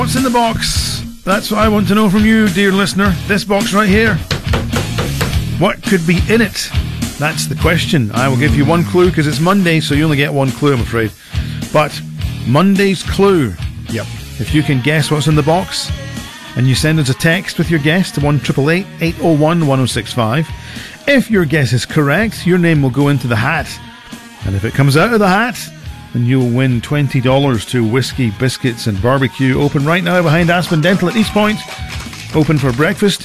What's in the box? That's what I want to know from you, dear listener. This box right here. What could be in it? That's the question. I will give you one clue because it's Monday, so you only get one clue, I'm afraid. But Monday's clue. Yep. If you can guess what's in the box, and you send us a text with your guess to 188 801 1065. If your guess is correct, your name will go into the hat. And if it comes out of the hat, then you'll win $20 to Whiskey, Biscuits and Barbecue. Open right now behind Aspen Dental at East Point. Open for breakfast.